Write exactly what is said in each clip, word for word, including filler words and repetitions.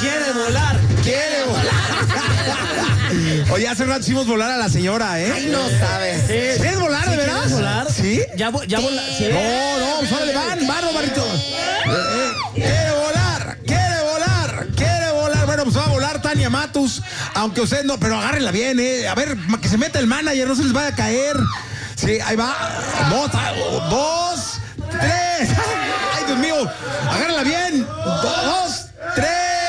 quiere volar. Quiere volar. Oye, hace rato hicimos volar a la señora, ¿eh? Ay, no sabes. ¿Sí? ¿Quieres volar, de verdad? ¿Quieres volar? ¿Sí? Ya, ya vola. ¿Sí? No, no, pues órale, van, van, Romarito. Quiere volar, quiere volar, quiere volar. Bueno, pues va a volar Tania Matus, aunque usted no, pero agárrenla bien, ¿eh? A ver, que se meta el manager, no se les vaya a caer. Sí, ahí va. Dos, dos, tres. Ay, Dios mío. Agárrenla bien. Dos, tres.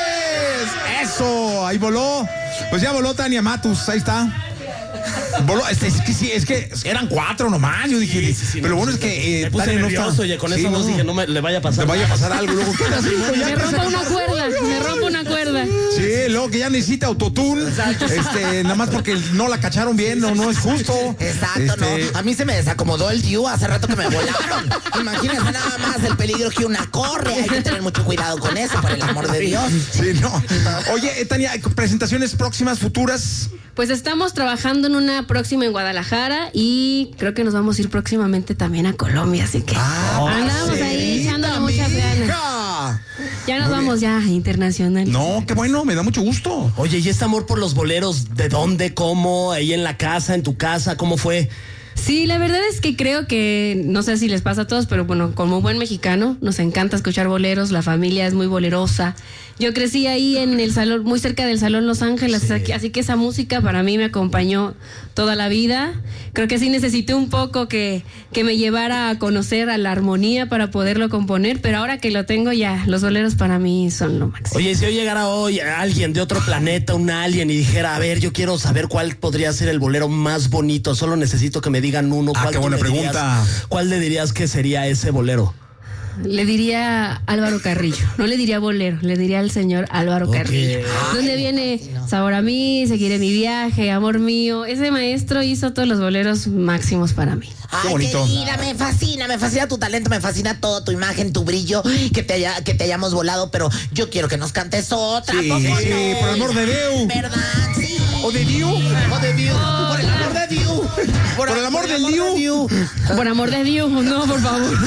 Eso, ahí voló. Pues ya voló Tania Matus, ahí está. Voló, es, es que sí, es que eran cuatro nomás. Yo dije, Sí, sí, sí, pero no, bueno, sí, es que. Eh, me puse Tania no nervioso, está. oye, con Sí, eso no no. dije, no me le vaya a pasar. Te vaya a pasar algo, luego queda así, pues ya Me empieza- rompo una cuerda, me rompo una cuerda. Sí, luego que ya necesita autotune. Este, nada más porque no la cacharon bien, no, no es justo. Exacto, Este, no. A mí se me desacomodó el Diu hace rato que me volaron. Imagínense nada más el peligro que una corre. Hay que tener mucho cuidado con eso, por el amor de Dios. Sí, no. Oye, eh, Tania, presentaciones próximas, futuras. Pues estamos trabajando en una próxima en Guadalajara y creo que nos vamos a ir próximamente también a Colombia, así que andamos ahí echándole muchas ganas. Mija. Ya nos Muy vamos ya internacional. No, qué bueno, me da mucho gusto. Oye, ¿y este amor por los boleros? ¿De dónde? ¿Cómo? ¿Ahí en la casa? ¿En tu casa? ¿Cómo fue? Sí, la verdad es que creo que, no sé si les pasa a todos, pero bueno, como buen mexicano, nos encanta escuchar boleros, la familia es muy bolerosa. Yo crecí ahí en el salón, muy cerca del Salón Los Ángeles, Sí. así que esa música para mí me acompañó toda la vida. Creo que sí necesité un poco que, que me llevara a conocer a la armonía para poderlo componer, pero ahora que lo tengo ya, los boleros para mí son lo máximo. Oye, si hoy llegara hoy alguien de otro planeta, un alien, y dijera, a ver, yo quiero saber cuál podría ser el bolero más bonito, solo necesito que me digan uno. Ah, ¿Cuál qué tú buena me dirías? pregunta. ¿Cuál le dirías que sería ese bolero? Le diría Álvaro Carrillo, no le diría bolero, le diría al señor Álvaro Ok. Carrillo. Ay, Donde no, viene sí, no. Sabor a mí, Seguiré mi viaje, Amor mío. Ese maestro hizo todos los boleros máximos para mí. Ay, bonito. querida, me fascina, me fascina tu talento, me fascina todo, tu imagen, tu brillo, que te, haya, que te hayamos volado, pero yo quiero que nos cantes otra. Sí, ¿cómo sí, no? por el amor de Dios. ¿Verdad? Sí. ¿O de Diu? O de Dios. Por el amor de Dios. Por el amor del Diu. Diu. Por amor de Dios, no, por favor.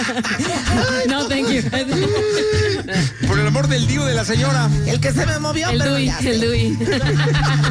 No, thank you. Por el amor del Diu de la señora. El que se me movió, El pero Dui, ya sé. el Dui.